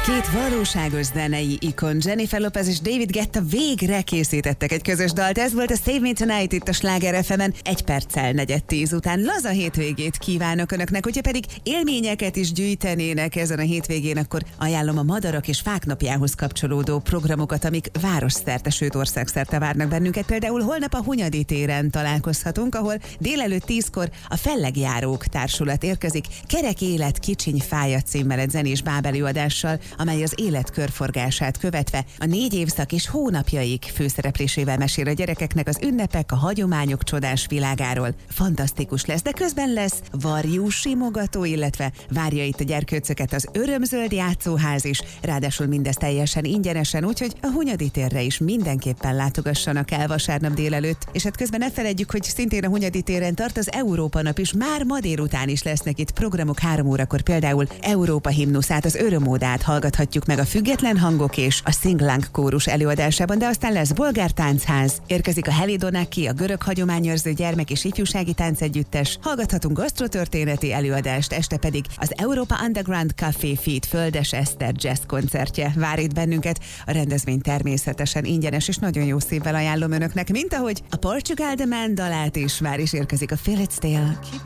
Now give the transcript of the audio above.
Két valóságos zenei ikon, Jennifer Lopez és David Guetta végre készítettek egy közös dalt. Ez volt a Save Me Tonight itt a Sláger FM-en. 1 perccel 9:10 után. Laza hétvégét kívánok önöknek, hogyha pedig élményeket is gyűjtenének ezen a hétvégén, akkor ajánlom a Madarak és Fák napjához kapcsolódó programokat, amik városszerte, sőt országszerte várnak bennünket. Például holnap a Hunyadi téren találkozhatunk, ahol délelőtt 10-kor a Fellegjárók Társulat érkezik Kerek élet kicsiny fája címmel egy zenés bábelőadással, amely az élet körforgását követve a 4 évszak és hónapjaik főszereplésével mesél a gyerekeknek az ünnepek, a hagyományok csodás világáról. Fantasztikus lesz, de közben lesz varjú simogató, illetve várja itt a gyerkőcöket az Örömzöld játszóház is, ráadásul mindez teljesen ingyenesen, úgyhogy a Hunyadi térre is mindenképpen látogassanak el vasárnap délelőtt. És hát közben ne feledjük, hogy szintén a Hunyadi téren tart az Európa nap is, már ma délután is lesznek itt programok 3 órakor, például Európa himnuszát, az Örömódát hallgathatjuk meg a Független Hangok és a Singlang kórus előadásában, de aztán lesz bolgár táncház, érkezik a Helidonaki, a görög hagyományőrző gyermek és ifjúsági táncegyüttes, hallgathatunk gasztrotörténeti előadást, este pedig az Európa Underground Café Feat Földes Eszter jazz koncertje vár itt bennünket. A rendezvény természetesen ingyenes, és nagyon jó szívvel ajánlom önöknek, mint ahogy a Portugal The Man dalát is vár, és érkezik a Feel It Still.